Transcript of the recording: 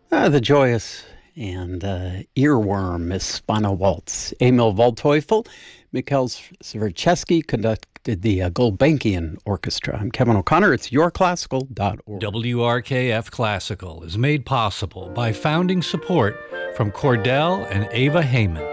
The joyous and earworm Miss Waltz. Emil Waldteufel, Mikhail Zverchesky conducted the Gulbenkian Orchestra. I'm Kevin O'Connor. It's yourclassical.org. WRKF Classical is made possible by founding support from Cordell and Ava Heyman.